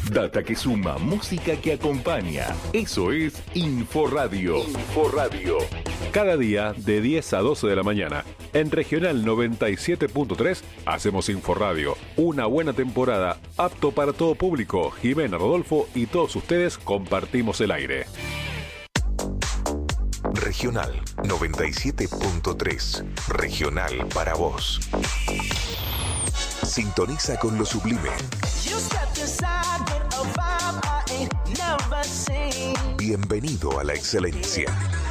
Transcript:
Data que suma, música que acompaña. Eso es Inforadio. Inforadio. Cada día de 10 a 12 de la mañana. En Regional 97.3 hacemos Inforadio. Una buena temporada, apto para todo público. Jimena, Rodolfo y todos ustedes compartimos el aire. Regional 97.3. Regional para vos. Sintoniza con lo sublime. Bienvenido a la excelencia.